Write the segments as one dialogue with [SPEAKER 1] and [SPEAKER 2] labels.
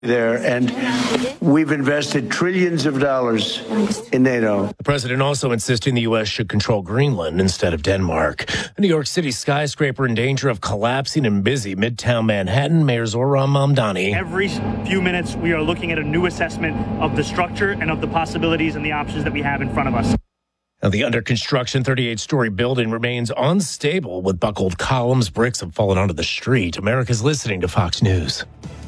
[SPEAKER 1] there, and we've invested trillions of dollars in NATO.
[SPEAKER 2] The president also insisting the U.S. should control Greenland instead of Denmark. A New York City skyscraper in danger of collapsing in busy Midtown Manhattan. Mayor Zohran Mamdani.
[SPEAKER 3] Every few minutes, we are looking at a new assessment of the structure and of the possibilities and the options that we have in front of us.
[SPEAKER 2] Now, the under construction 38-story building remains unstable with buckled columns. Bricks have fallen onto the street. America's listening to Fox News.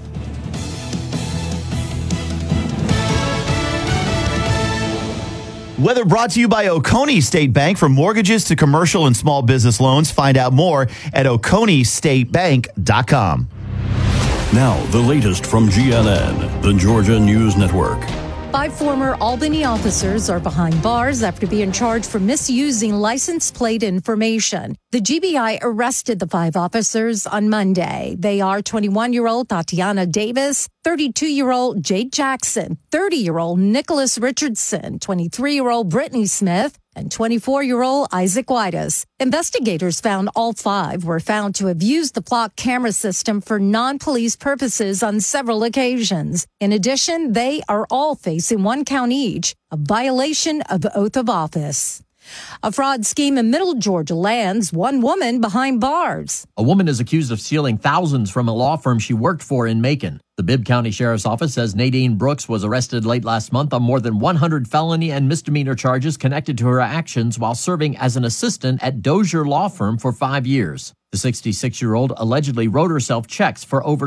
[SPEAKER 4] Weather brought to you by Oconee State Bank. For mortgages to commercial and small business loans, find out more at OconeeStateBank.com.
[SPEAKER 5] Now, the latest from GNN, the Georgia News Network.
[SPEAKER 6] 5 former Albany officers are behind bars after being charged for misusing license plate information. The GBI arrested the 5 officers on Monday. They are 21-year-old Tatiana Davis, 32-year-old Jade Jackson, 30-year-old Nicholas Richardson, 23-year-old Brittany Smith, and 24-year-old Isaac Whitus. Investigators found all 5 were found to have used the Flock camera system for non-police purposes on several occasions. In addition, they are all facing 1 count each, a violation of the oath of office. A fraud scheme in Middle Georgia lands 1 woman behind bars.
[SPEAKER 7] A woman is accused of stealing thousands from a law firm she worked for in Macon. The Bibb County Sheriff's Office says Nadine Brooks was arrested late last month on more than 100 felony and misdemeanor charges connected to her actions while serving as an assistant at Dozier Law Firm for 5 years. The 66-year-old allegedly wrote herself checks for over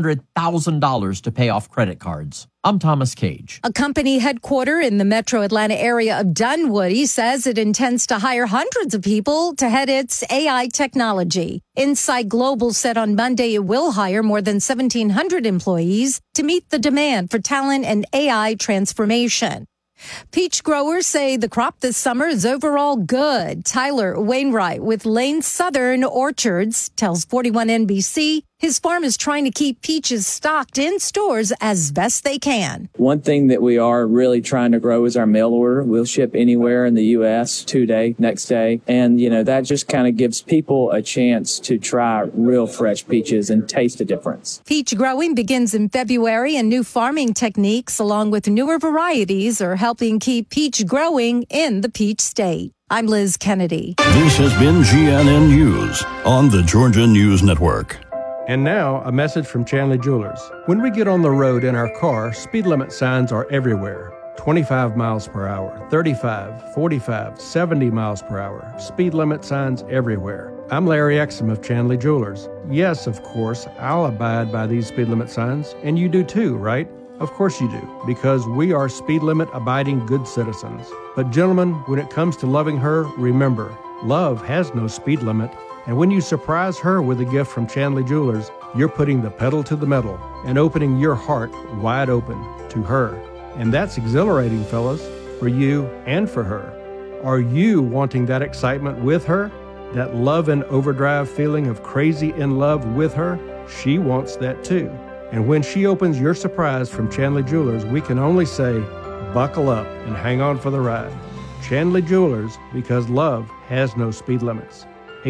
[SPEAKER 7] $200,000 to pay off credit cards. I'm Thomas Cage.
[SPEAKER 6] A company headquartered in the metro Atlanta area of Dunwoody says it intends to hire hundreds of people to head its AI technology. Insight Global said on Monday it will hire more than 1,700 employees to meet the demand for talent and AI transformation. Peach growers say the crop this summer is overall good. Tyler Wainwright with Lane Southern Orchards tells 41 NBC his farm is trying to keep peaches stocked in stores as best they can.
[SPEAKER 8] One thing that we are really trying to grow is our mail order. We'll ship anywhere in the U.S. 2 day, next day. And, that just kind of gives people a chance to try real fresh peaches and taste a difference.
[SPEAKER 6] Peach growing begins in February, and new farming techniques along with newer varieties are helping keep peach growing in the peach state. I'm Liz Kennedy.
[SPEAKER 5] This has been GNN News on the Georgia News Network.
[SPEAKER 9] And now, a message from Chandler Jewelers. When we get on the road in our car, speed limit signs are everywhere. 25 miles per hour, 35, 45, 70 miles per hour. Speed limit signs everywhere. I'm Larry Exum of Chandler Jewelers. Yes, of course, I'll abide by these speed limit signs, and you do too, right? Of course you do, because we are speed limit abiding good citizens. But gentlemen, when it comes to loving her, remember, love has no speed limit. And when you surprise her with a gift from Chandler Jewelers, you're putting the pedal to the metal and opening your heart wide open to her. And that's exhilarating, fellas, for you and for her. Are you wanting that excitement with her? That love and overdrive feeling of crazy in love with her? She wants that too. And when she opens your surprise from Chandler Jewelers, we can only say, buckle up and hang on for the ride. Chandler Jewelers, because love has no speed limits.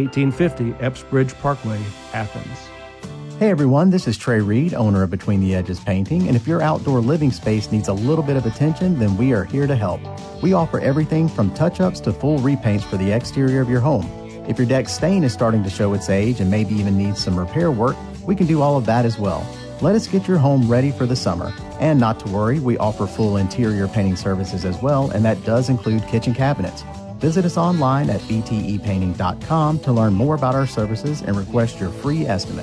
[SPEAKER 9] 1850 Epps Bridge Parkway, Athens.
[SPEAKER 10] Hey everyone, this is Trey Reed, owner of Between the Edges Painting, and if your outdoor living space needs a little bit of attention, then we are here to help. We offer everything from touch-ups to full repaints for the exterior of your home. If your deck stain is starting to show its age and maybe even needs some repair work, we can do all of that as well. Let us get your home ready for the summer. And not to worry, we offer full interior painting services as well, and that does include kitchen cabinets. Visit us online at btepainting.com to learn more about our services and request your free estimate.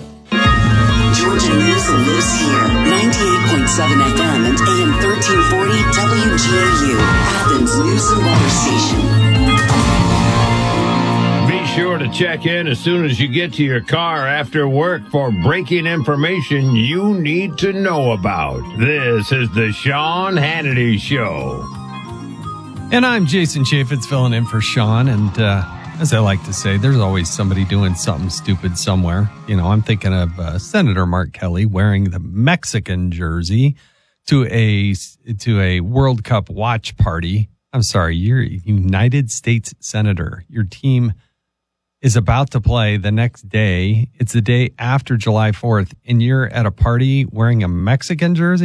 [SPEAKER 11] Georgia News lives here. 98.7 FM and AM 1340 WGAU, Athens News and Weather Station.
[SPEAKER 12] Be sure to check in as soon as you get to your car after work for breaking information you need to know about. This is the Sean Hannity Show.
[SPEAKER 13] And I'm Jason Chaffetz filling in for Sean. And as I like to say, there's always somebody doing something stupid somewhere. I'm thinking of Senator Mark Kelly wearing the Mexican jersey to a World Cup watch party. I'm sorry, you're a United States Senator. Your team is about to play the next day. It's the day after July 4th, and you're at a party wearing a Mexican jersey?